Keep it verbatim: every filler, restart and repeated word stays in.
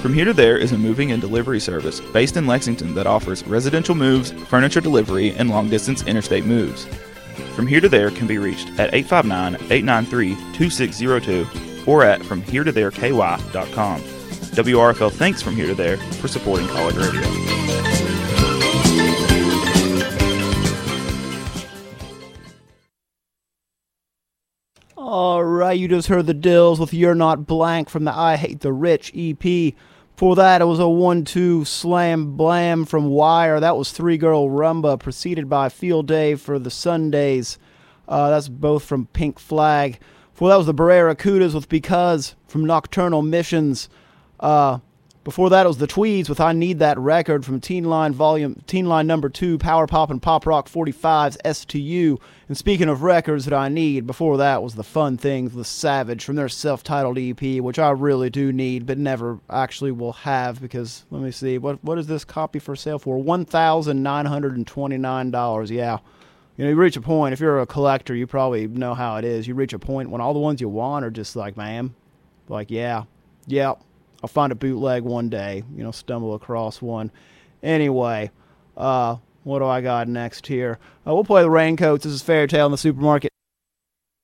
From Here to There is a moving and delivery service based in Lexington that offers residential moves, furniture delivery, and long-distance interstate moves. From Here to There can be reached at eight five nine, eight nine three, two six zero two or at from here to there k y dot com. W R F L thanks From Here to There for supporting college radio. All right, you just heard the Dills with You're Not Blank from the I Hate the Rich E P. Before that, it was a one two slam blam from Wire. That was Three Girl Rumba, preceded by Field Day for the Sundays. Uh, that's both from Pink Flag. Before that was the Barracudas with Because from Nocturnal Missions. Uh, before that, it was the Tweeds with I Need That Record from Teen Line Volume, Teen Line Number Two, Power Pop and Pop Rock forty-five's S to U. And speaking of records that I need, before that was the Fun Things with Savage from their self-titled E P, which I really do need, but never actually will have because let me see, what what is this copy for sale for? One thousand nine hundred twenty-nine dollars. Yeah. You know, you reach a point, if you're a collector, you probably know how it is. You reach a point when all the ones you want are just like, man, like, yeah, yeah. I'll find a bootleg one day, you know, stumble across one. Anyway, uh, what do I got next here? Uh, we'll play the Raincoats. This is Fairytale in the Supermarket.